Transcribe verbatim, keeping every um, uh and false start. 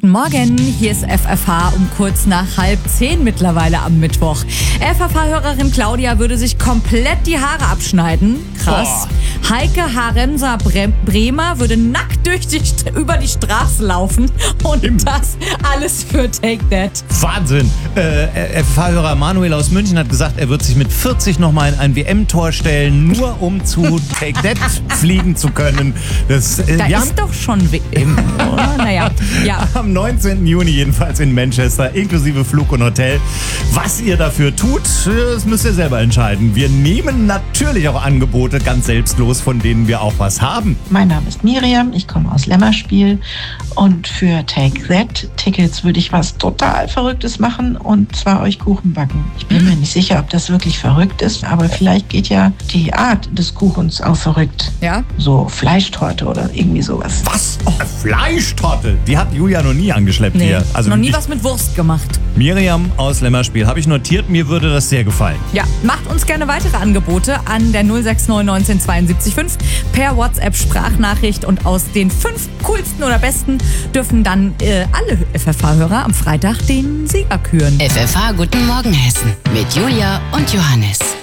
Guten Morgen, hier ist F F H um kurz nach halb zehn mittlerweile am Mittwoch. F F H-Hörerin Claudia würde sich komplett die Haare abschneiden. Krass. Boah. Heike Haremser Bre- Bremer würde nackt durch die, über die Straße laufen. Und Im das alles für Take That. Wahnsinn. Äh, F F H-Hörer Manuel aus München hat gesagt, er wird sich mit vierzig nochmal in ein W M-Tor stellen, nur um zu Take That fliegen zu können. Das, äh, da ist haben, doch schon W M, oder? Naja, ja. Am neunzehnten Juni jedenfalls in Manchester, inklusive Flug und Hotel. Was ihr dafür tut, das müsst ihr selber entscheiden. Wir nehmen natürlich auch Angebote ganz selbstlos, von denen wir auch was haben. Mein Name ist Miriam, ich komme aus Lämmerspiel und für Take That Tickets würde ich was total Verrücktes machen und zwar euch Kuchen backen. Ich bin mir nicht sicher, ob das wirklich verrückt ist, aber vielleicht geht ja die Art des Kuchens auch verrückt. Ja? So Fleischtorte oder irgendwie sowas. Was? Oh, Fleischtorte? Die hat Julia noch nie angeschleppt nee, hier. Also noch nie was mit Wurst gemacht. Miriam aus Lämmerspiel, habe ich notiert, mir würde das sehr gefallen. Ja, macht uns gerne weitere Angebote an der null sechs neun neunzehn zweiundsiebzig fünf per WhatsApp-Sprachnachricht und aus den fünf coolsten oder besten dürfen dann äh, alle F F H-Hörer am Freitag den Sieger küren. F F H Guten Morgen Hessen mit Julia und Johannes.